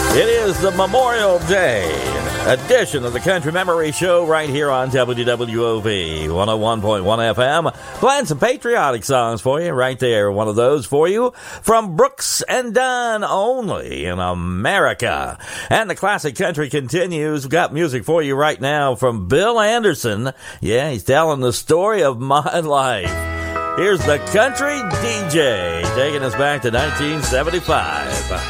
It is the Memorial Day edition of the Country Memory Show right here on WWOV 101.1 FM. Playing some patriotic songs for you right there. One of those for you from Brooks and Dunn, Only in America. And the classic country continues. We've got music for you right now from Bill Anderson. Yeah, he's telling the story of my life. Here's the Country DJ taking us back to 1975.